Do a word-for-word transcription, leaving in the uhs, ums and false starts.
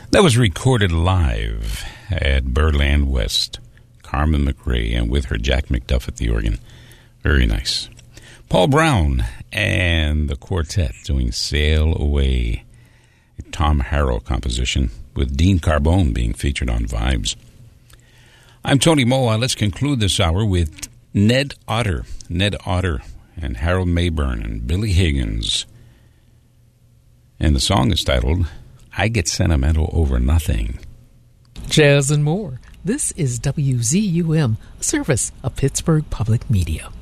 That was recorded live at Birdland West. Carmen McRae, and with her Jack McDuff at the organ. Very nice. Paul Brown and the quartet doing Sail Away, a Tom Harrell composition with Dean Carbone being featured on Vibes. I'm Tony Moa. Let's conclude this hour with Ned Otter. Ned Otter and Harold Mayburn and Billy Higgins. And the song is titled, I Get Sentimental Over Nothing. Jazz and more. This is W Z U M, a service of Pittsburgh Public Media.